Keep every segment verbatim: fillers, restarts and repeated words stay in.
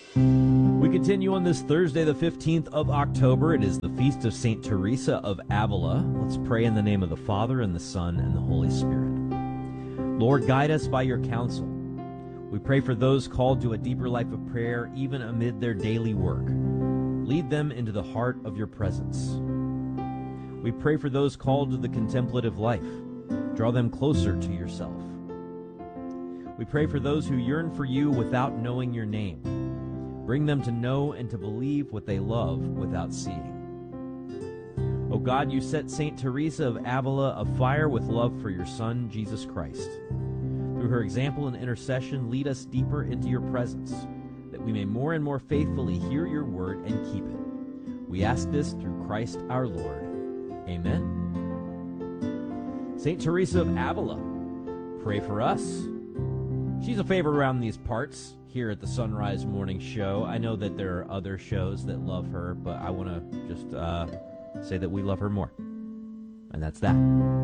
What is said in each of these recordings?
We continue on this Thursday, the fifteenth of October. It is the feast of Saint Teresa of Avila. Let's pray in the name of the Father, and the Son, and the Holy Spirit. Lord, guide us by your counsel. We pray for those called to a deeper life of prayer, even amid their daily work. Lead them into the heart of your presence. We pray for those called to the contemplative life. Draw them closer to yourself. We pray for those who yearn for you without knowing your name. Bring them to know and to believe what they love without seeing. O God, you set Saint Teresa of Avila afire with love for your Son, Jesus Christ. Through her example and intercession, lead us deeper into your presence, that we may more and more faithfully hear your word and keep it. We ask this through Christ our Lord. Amen. Saint Teresa of Avila, pray for us. She's a favorite around these parts here at the Sunrise Morning Show. I know that there are other shows that love her, but I want to just uh, say that we love her more. And that's that.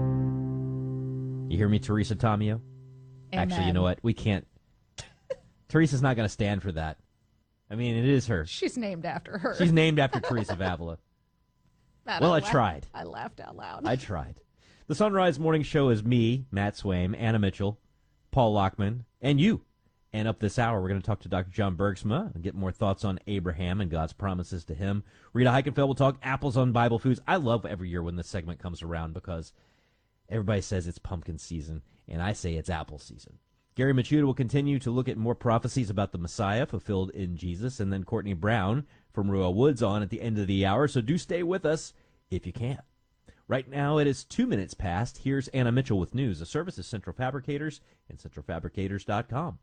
You hear me, Teresa Tomeo? Amen. Actually, you know what? We can't. Teresa's not going to stand for that. I mean, it is her. She's named after her. She's named after Teresa of Avila. Matt, well, I, I laughed, tried. I laughed out loud. I tried. The Sunrise Morning Show is me, Matt Swaim, Anna Mitchell, Paul Lockman, and you. And up this hour, we're going to talk to Doctor John Bergsma and get more thoughts on Abraham and God's promises to him. Rita Heikenfeld will talk apples on Bible foods. I love every year when this segment comes around because everybody says it's pumpkin season, and I say it's apple season. Gary Machuda will continue to look at more prophecies about the Messiah fulfilled in Jesus, and then Courtney Brown from Royal Woods on at the end of the hour, so do stay with us if you can. Right now it is two minutes past. Here's Anna Mitchell with news. The service is Central Fabricators and central fabricators dot com.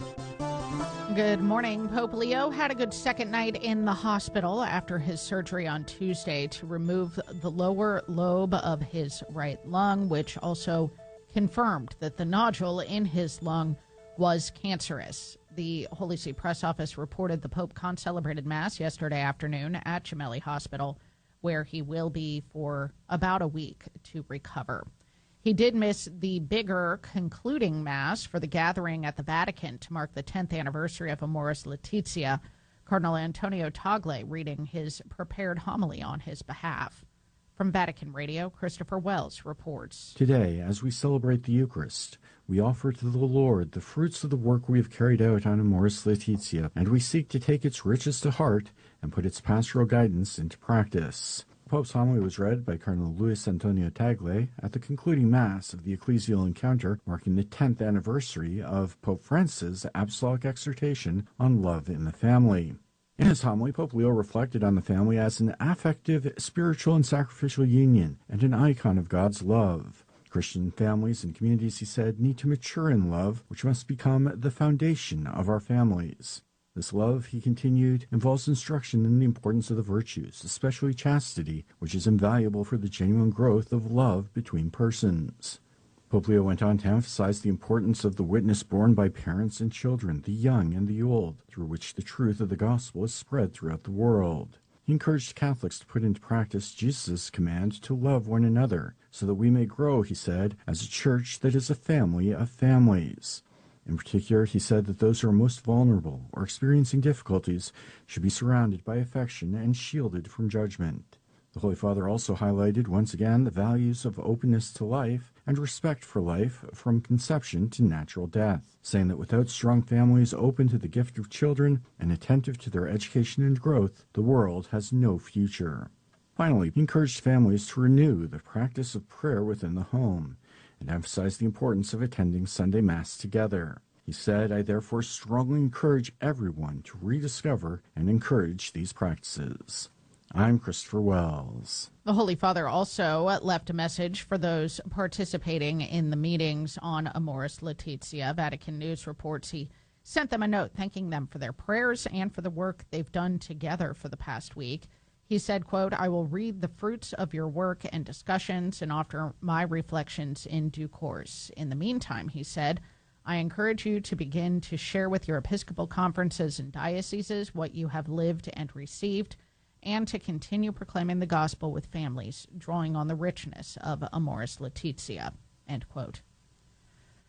Good morning. Pope Leo had a good second night in the hospital after his surgery on Tuesday to remove the lower lobe of his right lung, which also confirmed that the nodule in his lung was cancerous. The Holy See Press Office reported the Pope concelebrated Mass yesterday afternoon at Gemelli Hospital, where he will be for about a week to recover. He did miss the bigger concluding Mass for the gathering at the Vatican to mark the tenth anniversary of Amoris Laetitia, Cardinal Antonio Tagle reading his prepared homily on his behalf. From Vatican Radio, Christopher Wells reports. Today, as we celebrate the Eucharist, we offer to the Lord the fruits of the work we have carried out on Amoris Laetitia, and we seek to take its riches to heart and put its pastoral guidance into practice. The Pope's homily was read by Cardinal Luis Antonio Tagle at the concluding Mass of the Ecclesial Encounter, marking the tenth anniversary of Pope Francis' Apostolic Exhortation on Love in the Family. In his homily, Pope Leo reflected on the family as an affective, spiritual, and sacrificial union, and an icon of God's love. Christian families and communities, he said, need to mature in love, which must become the foundation of our families. This love, he continued, involves instruction in the importance of the virtues, especially chastity, which is invaluable for the genuine growth of love between persons. Pope Leo went on to emphasize the importance of the witness borne by parents and children, the young and the old, through which the truth of the gospel is spread throughout the world. He encouraged Catholics to put into practice Jesus' command to love one another, so that we may grow, he said, as a church that is a family of families. In particular, he said that those who are most vulnerable or experiencing difficulties should be surrounded by affection and shielded from judgment. The Holy Father also highlighted once again the values of openness to life and respect for life from conception to natural death, saying that without strong families open to the gift of children and attentive to their education and growth, the world has no future. Finally, he encouraged families to renew the practice of prayer within the home and emphasized the importance of attending Sunday Mass together. He said, I therefore strongly encourage everyone to rediscover and encourage these practices. I'm Christopher Wells. The Holy Father also left a message for those participating in the meetings on Amoris Laetitia. Vatican News reports he sent them a note thanking them for their prayers and for the work they've done together for the past week. He said, quote, I will read the fruits of your work and discussions and offer my reflections in due course. In the meantime, he said, I encourage you to begin to share with your Episcopal conferences and dioceses what you have lived and received, and to continue proclaiming the gospel with families, drawing on the richness of Amoris Laetitia, end quote.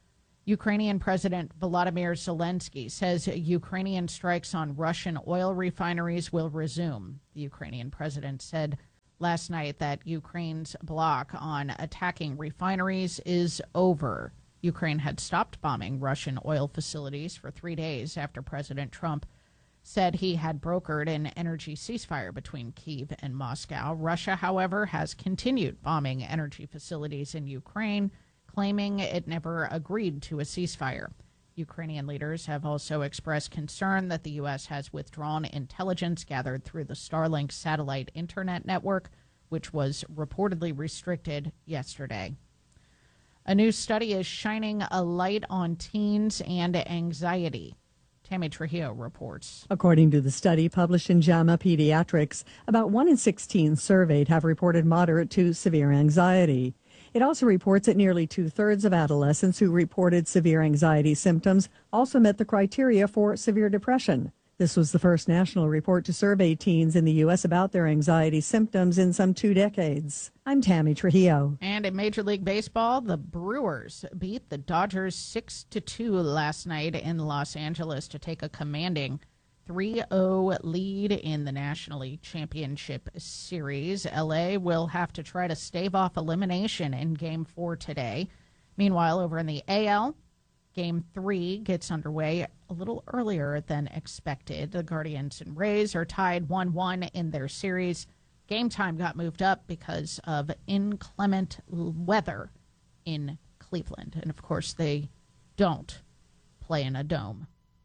Ukrainian President Volodymyr Zelensky says Ukrainian strikes on Russian oil refineries will resume. The Ukrainian president said last night that Ukraine's block on attacking refineries is over. Ukraine had stopped bombing Russian oil facilities for three days after President Trump said he had brokered an energy ceasefire between Kyiv and Moscow. Russia, however, has continued bombing energy facilities in Ukraine, claiming it never agreed to a ceasefire. Ukrainian leaders have also expressed concern that the U S has withdrawn intelligence gathered through the Starlink satellite internet network, which was reportedly restricted yesterday. A new study is shining a light on teens and anxiety. Tammy Trujillo reports. According to the study published in JAMA Pediatrics, about one in six teens surveyed have reported moderate to severe anxiety. It also reports that nearly two-thirds of adolescents who reported severe anxiety symptoms also met the criteria for severe depression. This was the first national report to survey teens in the U S about their anxiety symptoms in some two decades. I'm Tammy Trujillo. And in Major League Baseball, the Brewers beat the Dodgers six to two last night in Los Angeles to take a commanding three oh lead in the National League Championship Series. L A will have to try to stave off elimination in Game four today. Meanwhile, over in the A L, Game three gets underway a little earlier than expected. The Guardians and Rays are tied one one in their series. Game time got moved up because of inclement weather in Cleveland. And, of course, they don't play in a dome.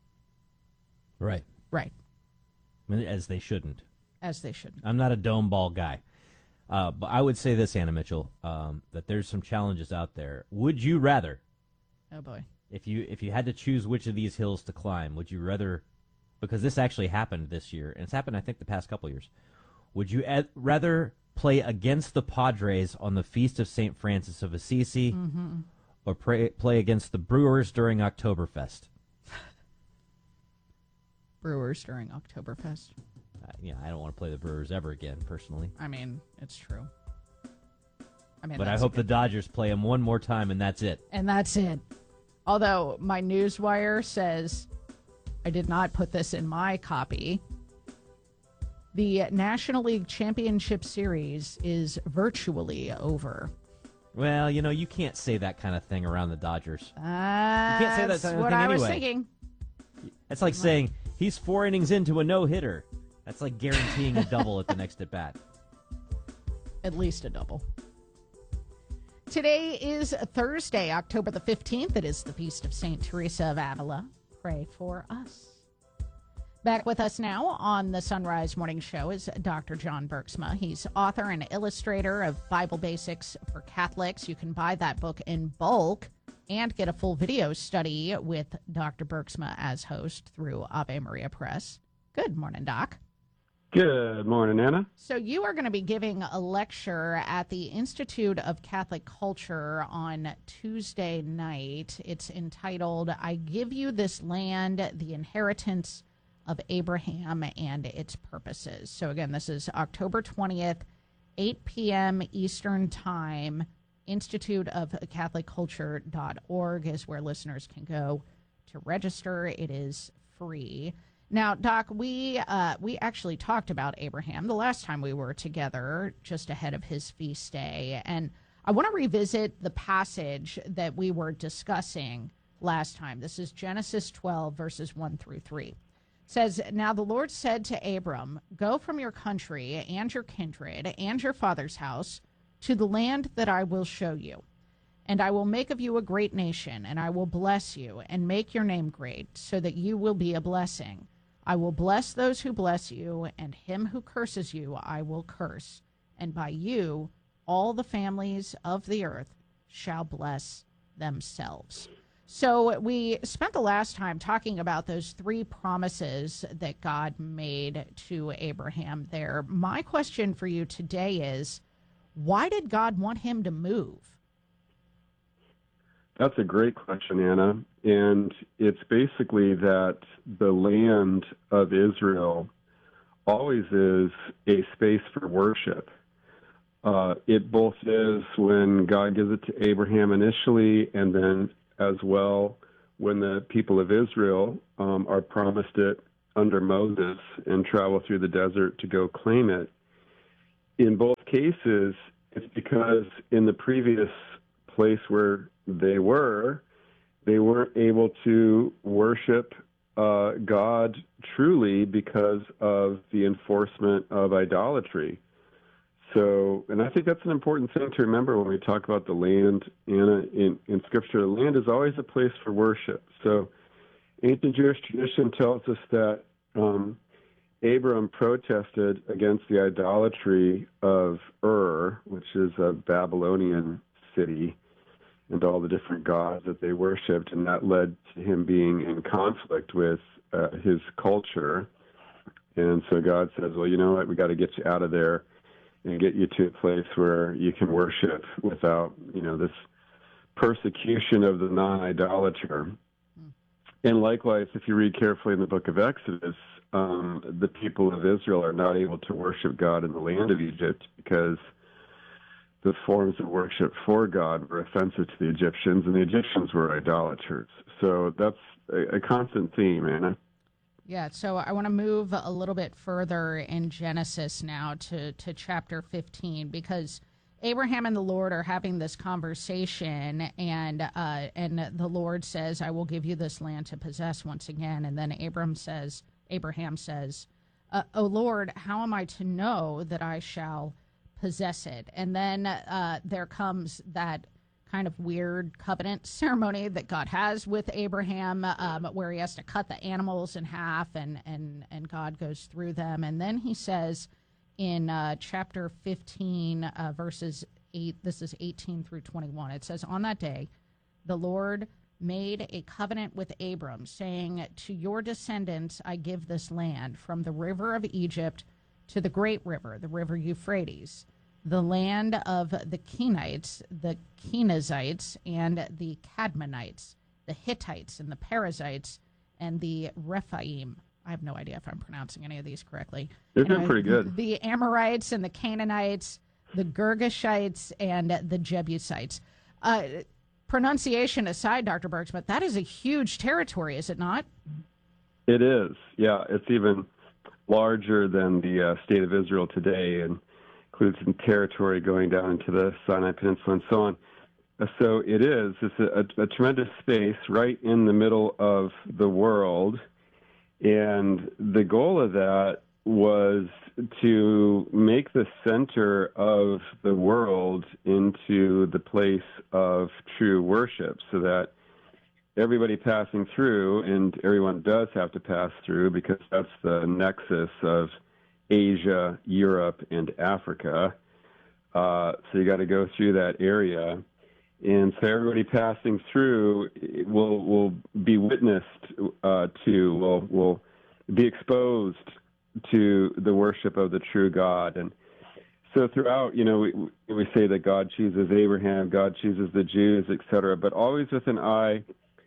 Right. Right. As they shouldn't. As they shouldn't. I'm not a dome ball guy. Uh, but I would say this, Anna Mitchell, um, that there's some challenges out there. Would you rather... Oh, boy. If you if you had to choose which of these hills to climb, would you rather, because this actually happened this year, and it's happened, I think, the past couple years, would you ad, rather play against the Padres on the Feast of Saint Francis of Assisi mm-hmm. or pray, play against the Brewers during Oktoberfest? Brewers during Oktoberfest? Uh, yeah, I don't want to play the Brewers ever again, personally. I mean, it's true. I mean, but I hope the Dodgers play them one more time, and that's it. And that's it. Although my newswire says, I did not put this in my copy, the National League Championship Series is virtually over. Well, you know, you can't say that kind of thing around the Dodgers. That's you can't say that kind of what thing I anyway. was thinking. That's like saying he's four innings into a no-hitter. That's like guaranteeing a double at the next at-bat. At least a double. Today is Thursday, October the fifteenth. It is the Feast of Saint Teresa of Avila. Pray for us. Back with us now on the Sunrise Morning Show is Doctor John Bergsma. He's author and illustrator of Bible Basics for Catholics. You can buy that book in bulk and get a full video study with Doctor Bergsma as host through Ave Maria Press. Good morning, Doc. Good morning, Anna. So you are going to be giving a lecture at the Institute of Catholic Culture on Tuesday night. It's entitled, I Give You This Land, the Inheritance of Abraham and Its Purposes. So again, this is October twentieth, eight p.m. Eastern Time. Institute of Catholic Culture dot org is where listeners can go to register. It is free. Now, Doc, we uh, we actually talked about Abraham the last time we were together, just ahead of his feast day. And I want to revisit the passage that we were discussing last time. This is Genesis twelve, verses one through three. It says, Now the Lord said to Abram, Go from your country and your kindred and your father's house to the land that I will show you. And I will make of you a great nation, and I will bless you and make your name great, so that you will be a blessing. I will bless those who bless you, and him who curses you I will curse. And by you all the families of the earth shall bless themselves. So we spent the last time talking about those three promises that God made to Abraham there. My question for you today is, why did God want him to move? That's a great question, Anna. And it's basically that the land of Israel always is a space for worship. Uh, it both is when God gives it to Abraham initially, and then as well when the people of Israel um, are promised it under Moses and travel through the desert to go claim it. In both cases, it's because in the previous place where they were, they weren't able to worship uh, God truly because of the enforcement of idolatry. So, and I think that's an important thing to remember when we talk about the land, Anna, in, in Scripture. The land is always a place for worship. So ancient Jewish tradition tells us that um, Abram protested against the idolatry of Ur, which is a Babylonian city, and all the different gods that they worshipped, and that led to him being in conflict with uh, his culture. And so God says, well, you know what, we got to get you out of there and get you to a place where you can worship without, you know, this persecution of the non-idolater. Mm. And likewise, if you read carefully in the book of Exodus, um, the people of Israel are not able to worship God in the land of Egypt because the forms of worship for God were offensive to the Egyptians, and the Egyptians were idolaters. So that's a, a constant theme, Anna. Yeah, so I want to move a little bit further in Genesis now to, to chapter fifteen, because Abraham and the Lord are having this conversation, and uh, and the Lord says, I will give you this land to possess once again. And then Abram says, Abraham says, uh, O Lord, how am I to know that I shall possess it? And then uh, there comes that kind of weird covenant ceremony that God has with Abraham, um, where he has to cut the animals in half, and, and, and God goes through them. And then he says in uh, chapter fifteen, uh, verses eight, this is eighteen through twenty-one, it says, on that day, the Lord made a covenant with Abram, saying, to your descendants I give this land, from the river of Egypt to the great river, the river Euphrates, the land of the Kenites, the Kenizzites, and the Cadmonites, the Hittites, and the Perizzites, and the Rephaim. I have no idea if I'm pronouncing any of these correctly. They're doing pretty good. The Amorites and the Canaanites, the Girgashites, and the Jebusites. Uh, pronunciation aside, Doctor Bergsma, that is a huge territory, is it not? It is. Yeah, it's even larger than the uh, state of Israel today, and includes some territory going down into the Sinai Peninsula and so on. Uh, so it is. It's a, a, a tremendous space right in the middle of the world. And the goal of that was to make the center of the world into the place of true worship, so that everybody passing through, and everyone does have to pass through because that's the nexus of Asia, Europe, and Africa. Uh, so you got to go through that area. And so everybody passing through will will be witnessed uh, to, will will be exposed to the worship of the true God. And so throughout, you know, we, we say that God chooses Abraham, God chooses the Jews, et cetera, but always with an eye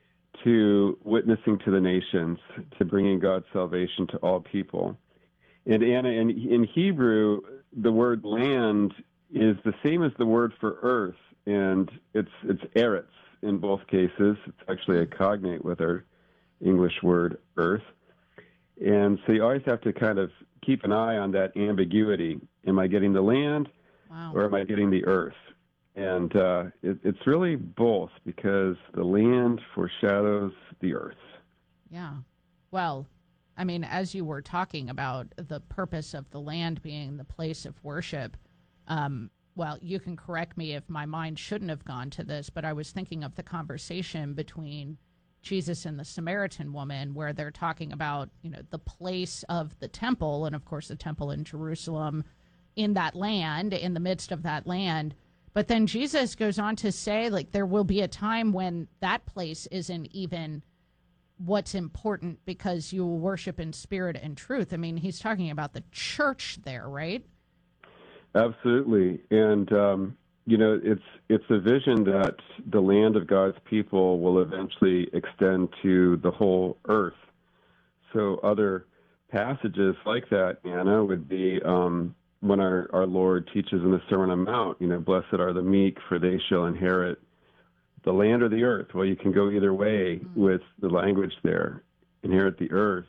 to witnessing to the nations, to bringing God's salvation to all people. And Anna, in, in Hebrew, the word land is the same as the word for earth, and it's it's eretz in both cases. It's actually a cognate with our English word earth. And so you always have to kind of keep an eye on that ambiguity. Am I getting the land, wow, or am I getting the earth? And uh, it, it's really both, because the land foreshadows the earth. Yeah. Well, I mean, as you were talking about the purpose of the land being the place of worship, um, well, you can correct me if my mind shouldn't have gone to this, but I was thinking of the conversation between Jesus and the Samaritan woman, where they're talking about, you know, the place of the temple, and of course the temple in Jerusalem, in that land, in the midst of that land. But then Jesus goes on to say, like, there will be a time when that place isn't even what's important, because you will worship in spirit and truth. I mean, he's talking about the church there, right? Absolutely. And, um, you know, it's it's a vision that the land of God's people will eventually extend to the whole earth. So other passages like that, Anna, would be um, when our, our Lord teaches in the Sermon on the Mount, you know, blessed are the meek, for they shall inherit the land or the earth. Well, you can go either way mm-hmm. with the language there. Inherit the earth.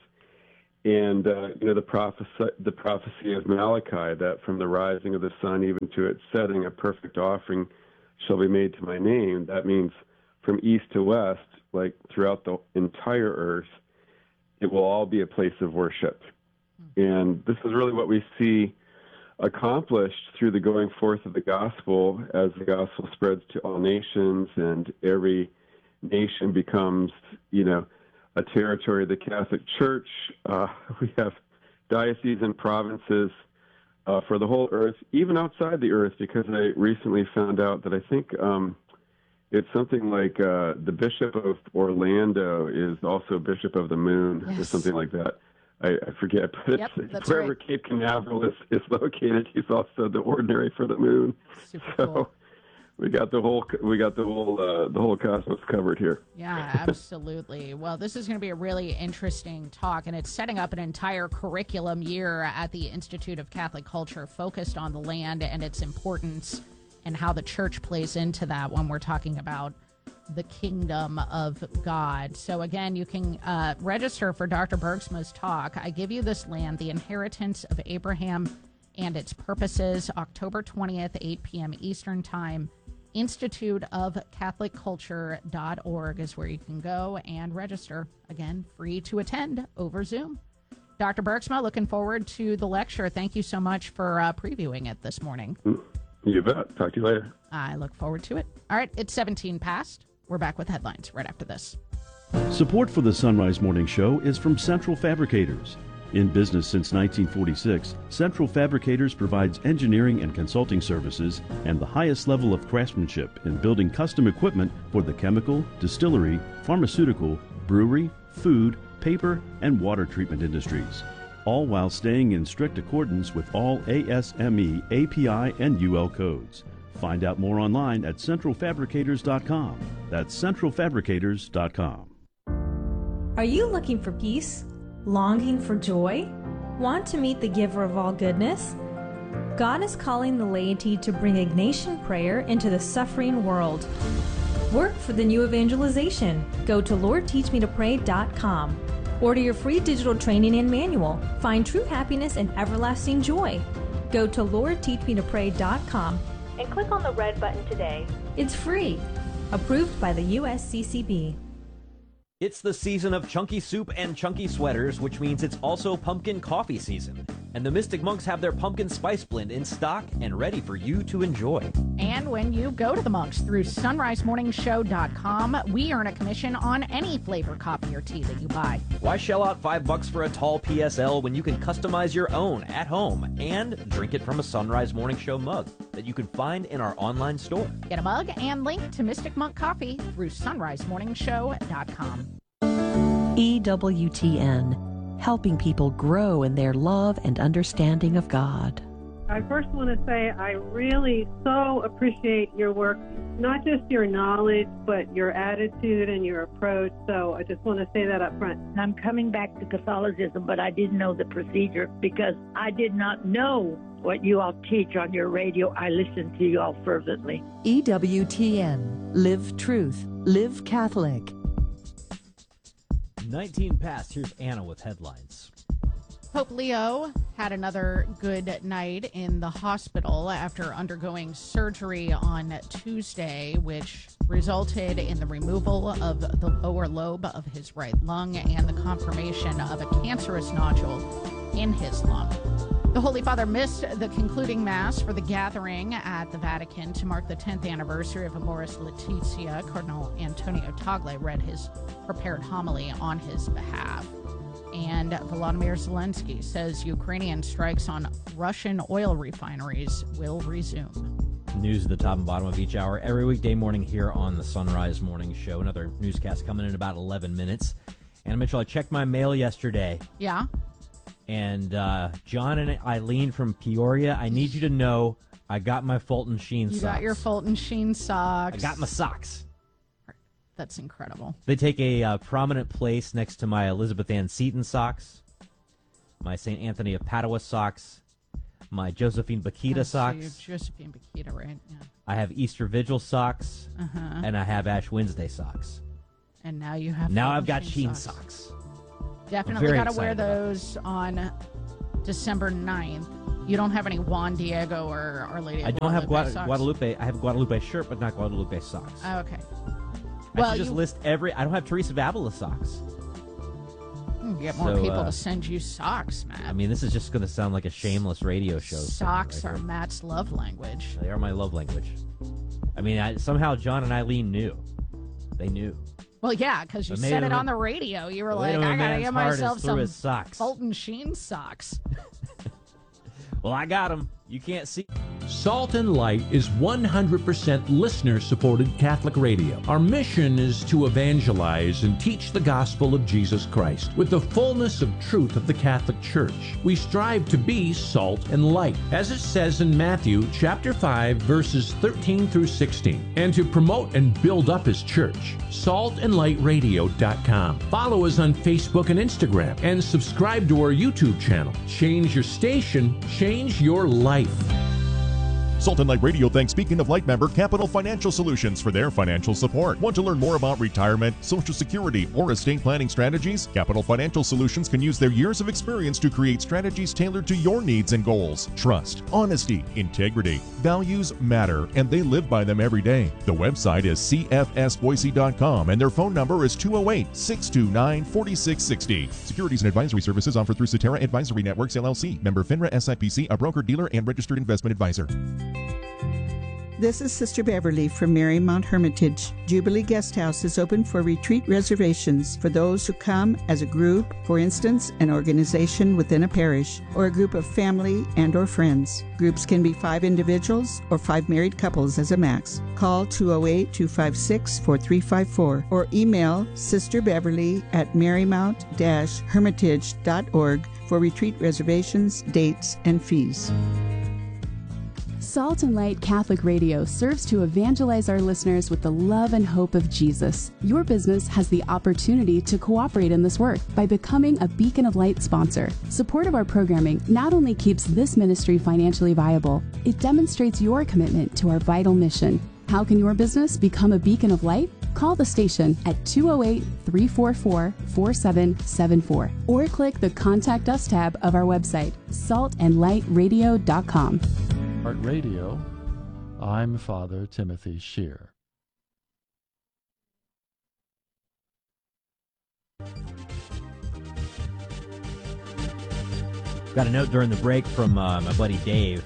And, uh, you know, the prophecy, the prophecy of Malachi, that from the rising of the sun even to its setting, a perfect offering shall be made to my name. That means from east to west, like throughout the entire earth, it will all be a place of worship. And this is really what we see accomplished through the going forth of the gospel as the gospel spreads to all nations, and every nation becomes, you know, a territory of the Catholic Church. Uh, we have dioceses and provinces uh, for the whole earth, even outside the earth, because I recently found out that I think um, it's something like uh, the Bishop of Orlando is also Bishop of the Moon, yes. or something like that. I, I forget, but yep, it's, wherever right. Cape Canaveral is, is located, he's also the ordinary for the moon. Super so, cool. We got the whole we got the whole uh, the whole cosmos covered here. Yeah, absolutely. Well, this is going to be a really interesting talk, and it's setting up an entire curriculum year at the Institute of Catholic Culture focused on the land and its importance and how the church plays into that when we're talking about the kingdom of God. So again, you can uh, register for Doctor Bergsma's talk. I Give You This Land, The Inheritance of Abraham and Its Purposes, October twentieth, eight p.m. Eastern Time. Institute of Catholic Culture dot org is where you can go and register. Again, free to attend over Zoom. Doctor Bergsma, looking forward to the lecture. Thank you so much for uh, previewing it this morning. You bet. Talk to you later. I look forward to it. All right, it's seventeen past. We're back with headlines right after this. Support for the Sunrise Morning Show is from Central Fabricators. In business since nineteen forty-six, Central Fabricators provides engineering and consulting services and the highest level of craftsmanship in building custom equipment for the chemical, distillery, pharmaceutical, brewery, food, paper, and water treatment industries, all while staying in strict accordance with all A S M E, A P I, and U L codes. Find out more online at central fabricators dot com. That's central fabricators dot com. Are you looking for peace? Longing for joy? Want to meet the giver of all goodness? God is calling the laity to bring Ignatian prayer into the suffering world. Work for the new evangelization. Go to lord teach me to pray dot com. Order your free digital training and manual. Find true happiness and everlasting joy. Go to lord teach me to pray dot com and click on the red button today. It's free. Approved by the U S C C B. It's the season of chunky soup and chunky sweaters, which means it's also pumpkin coffee season. And the Mystic Monks have their pumpkin spice blend in stock and ready for you to enjoy. And when you go to the Monks through sunrise morning show dot com, we earn a commission on any flavor coffee or tea that you buy. Why shell out five bucks for a tall P S L when you can customize your own at home and drink it from a Sunrise Morning Show mug that you can find in our online store? Get a mug and link to Mystic Monk Coffee through sunrise morning show dot com. E W T N, helping people grow in their love and understanding of God. I first want to say I really so appreciate your work, not just your knowledge, but your attitude and your approach. So I just want to say that up front. I'm coming back to Catholicism, but I didn't know the procedure because I did not know what you all teach on your radio. I listen to you all fervently. E W T N, live truth, live Catholic. nineteen past. Here's Anna with headlines. Pope Leo had another good night in the hospital after undergoing surgery on Tuesday, which resulted in the removal of the lower lobe of his right lung and the confirmation of a cancerous nodule in his lung. The Holy Father missed the concluding Mass for the gathering at the Vatican to mark the tenth anniversary of Amoris Laetitia. Cardinal Antonio Tagle read his prepared homily on his behalf. And Volodymyr Zelensky says Ukrainian strikes on Russian oil refineries will resume. News at the top and bottom of each hour every weekday morning here on the Sunrise Morning Show. Another newscast coming in about eleven minutes. Anna Mitchell, I checked my mail yesterday. Yeah? And uh, John and Eileen from Peoria, I need you to know I got my Fulton Sheen you socks. You got your Fulton Sheen socks. I got my socks. That's incredible. They take a uh, prominent place next to my Elizabeth Ann Seton socks, my Saint Anthony of Padua socks, my Josephine Bakita Oh, socks. So you're Josephine Bakita, right? Yeah. I have Easter Vigil socks, Uh-huh. and I have Ash Wednesday socks. And now you have. Now full I've got Sheen Sheen socks. socks. Definitely very got to wear excited about those on December ninth. You don't have any Juan Diego or Our Lady of I don't have Guadalupe Gua- socks? Guadalupe. I have a Guadalupe shirt, but not Guadalupe socks. Oh, okay. I Well, should just you- list every. I don't have Teresa of Avila socks. You can get more So, people uh, to send you socks, Matt. I mean, this is just going to sound like a shameless radio show. Socks right are here. Matt's love language. They are my love language. I mean, I, somehow John and Eileen knew. They knew. Well, yeah, because you But maybe said it the- on the radio. You were the like, way to a I gotta man's get heart is myself through some his socks. Fulton Sheen socks. Well, I got them. You can't see. Salt and Light is one hundred percent listener-supported Catholic radio. Our mission is to evangelize and teach the gospel of Jesus Christ with the fullness of truth of the Catholic Church. We strive to be salt and light, as it says in Matthew chapter five, verses thirteen through sixteen, and to promote and build up His church. salt and light radio dot com. Follow us on Facebook and Instagram, and subscribe to our YouTube channel. Change your station, change your life. Salt and Light Radio thanks Beacon of Light member Capital Financial Solutions for their financial support. Want to learn more about retirement, Social Security, or estate planning strategies? Capital Financial Solutions can use their years of experience to create strategies tailored to your needs and goals. Trust, honesty, integrity, values matter, and they live by them every day. The website is c f s boise dot com, and their phone number is two oh eight, six two nine, four six six zero. Securities and advisory services offered through Cetera Advisory Networks, L L C. Member FINRA S I P C, a broker-dealer and registered investment advisor. This is Sister Beverly from Marymount Hermitage. Jubilee Guest House is open for retreat reservations for those who come as a group, for instance, an organization within a parish, or a group of family and or friends. Groups can be five individuals or five married couples as a max. Call two oh eight, two five six, four three five four or email Sister Beverly at marymount dash hermitage dot org for retreat reservations, dates, and fees. Salt and Light Catholic Radio serves to evangelize our listeners with the love and hope of Jesus. Your business has the opportunity to cooperate in this work by becoming a Beacon of Light sponsor. Support of our programming not only keeps this ministry financially viable, it demonstrates your commitment to our vital mission. How can your business become a Beacon of Light? Call the station at two oh eight, three four four, four seven seven four or click the Contact Us tab of our website, salt and light radio dot com. Heart Radio, I'm Father Timothy Shear. Got a note during the break from uh, my buddy Dave,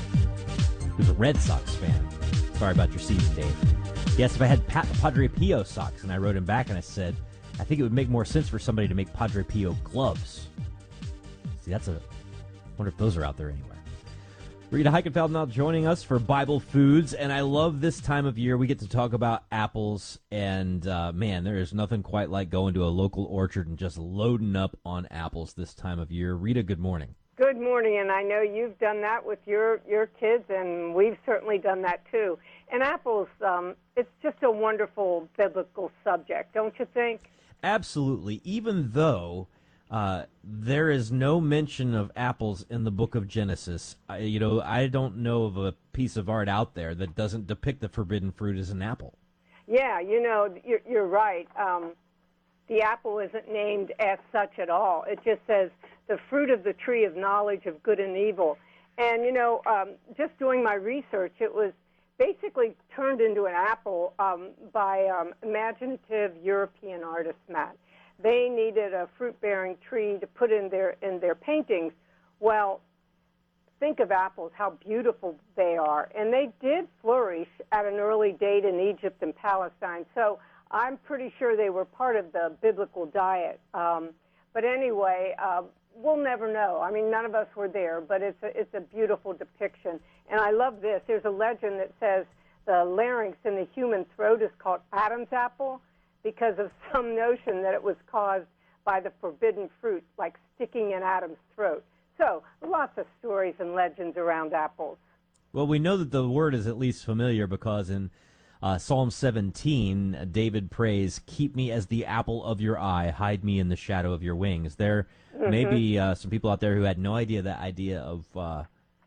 who's a Red Sox fan. Sorry about your season, Dave. He asked if I had pa- Padre Pio socks, and I wrote him back and I said, I think it would make more sense for somebody to make Padre Pio gloves. See, that's a... I wonder if those are out there anywhere. Rita Heikenfeld now joining us for Bible Foods, and I love this time of year. We get to talk about apples, and uh, man, there is nothing quite like going to a local orchard and just loading up on apples this time of year. Rita, good morning. Good morning, and I know you've done that with your, your kids, and we've certainly done that too. And apples, um, it's just a wonderful biblical subject, don't you think? Absolutely, even though uh, there is no mention of apples in the book of Genesis. I, you know, I don't know of a piece of art out there that doesn't depict the forbidden fruit as an apple. Yeah, you know, you're, you're right. Um, the apple isn't named as such at all. It just says the fruit of the tree of knowledge of good and evil. And, you know, um, just doing my research, it was basically turned into an apple um, by um, imaginative European artists, Matt. They needed a fruit-bearing tree to put in their in their paintings. Well, think of apples, how beautiful they are. And they did flourish at an early date in Egypt and Palestine. So I'm pretty sure they were part of the biblical diet. Um, but anyway, uh, we'll never know. I mean, none of us were there, but it's a, it's a beautiful depiction. And I love this. There's a legend that says the larynx in the human throat is called Adam's apple because of some notion that it was caused by the forbidden fruit, like sticking in Adam's throat. So lots of stories and legends around apples. Well, we know that the word is at least familiar because in uh, Psalm seventeen, David prays, "Keep me as the apple of your eye, hide me in the shadow of your wings." There Mm-hmm. may be uh, some people out there who had no idea that idea of uh,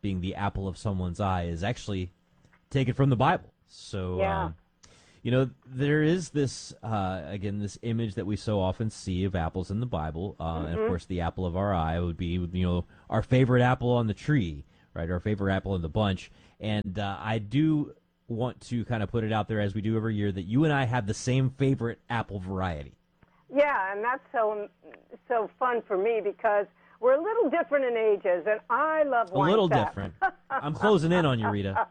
being the apple of someone's eye is actually taken from the Bible. So, Yeah. um, you know, there is this, uh, again, this image that we so often see of apples in the Bible. Uh, And, of Mhm. course, the apple of our eye would be, you know, our favorite apple on the tree, right? Our favorite apple in the bunch. And uh, I do want to kind of put it out there, as we do every year, that you and I have the same favorite apple variety. Yeah, and that's so so fun for me because we're a little different in ages, and I love A wine little sap. different. I'm closing in on you, Rita.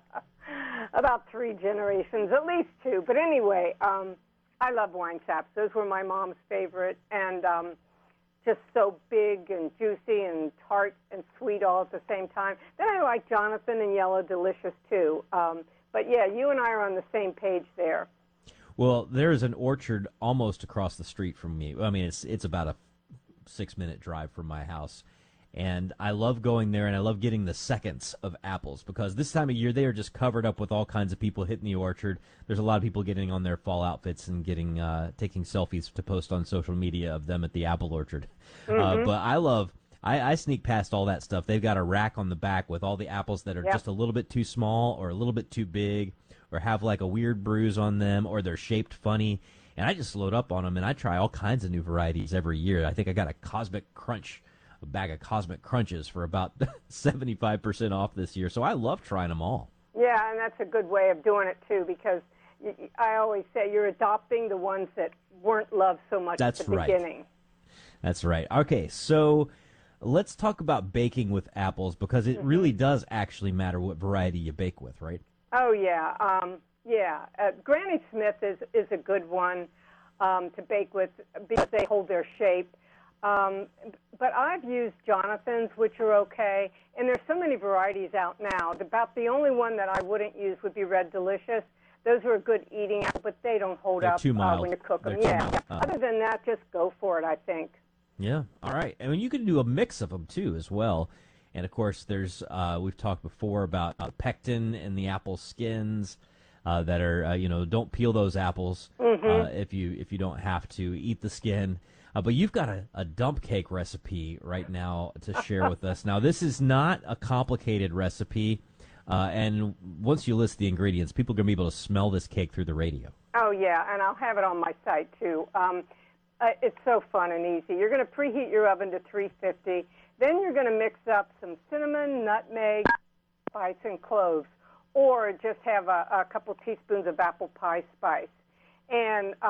About three generations, at least two. But anyway, um, I love wine saps. Those were my mom's favorite, and um, just so big and juicy and tart and sweet all at the same time. Then I like Jonathan and Yellow Delicious too. Um, but yeah, you and I are on the same page there. Well, there's an orchard almost across the street from me. I mean, it's it's about a six-minute drive from my house. And I love going there, and I love getting the seconds of apples because this time of year they are just covered up with all kinds of people hitting the orchard. There's a lot of people getting on their fall outfits and getting uh, taking selfies to post on social media of them at the apple orchard. Uh, Mhm. but I love, I, I sneak past all that stuff. They've got a rack on the back with all the apples that are Yep. just a little bit too small or a little bit too big or have like a weird bruise on them or they're shaped funny. And I just load up on them, and I try all kinds of new varieties every year. I think I got a Cosmic Crunch a bag of Cosmic Crunches for about seventy-five percent off this year. So I love trying them all. Yeah, and that's a good way of doing it too because y- y- I always say you're adopting the ones that weren't loved so much That's at the right. beginning. That's right. Okay, so let's talk about baking with apples because it really does actually matter what variety you bake with, right? Oh yeah, um, yeah. Uh, Granny Smith is is a good one um, to bake with because they hold their shape. Um, but I've used Jonathan's, which are okay, and there's so many varieties out now. About the only one that I wouldn't use would be Red Delicious. Those are a good eating apple, but they don't hold They're up too uh, mild. when you cook them. They're too Yeah. mild. Uh. Other than that, just go for it, I think. Yeah. All right. I mean, you can do a mix of them too, as well. And of course, there's uh, we've talked before about uh, pectin and the apple skins uh, that are uh, you know don't peel those apples Mhm. uh, if you if you don't have to eat the skin. Uh, but you've got a, a dump cake recipe right now to share with us. Now, this is not a complicated recipe, uh, and once you list the ingredients, people are going to be able to smell this cake through the radio. Oh, yeah, and I'll have it on my site, too. Um, uh, it's so fun and easy. You're going to preheat your oven to three fifty. Then you're going to mix up some cinnamon, nutmeg, spice, and cloves, or just have a, a couple teaspoons of apple pie spice. And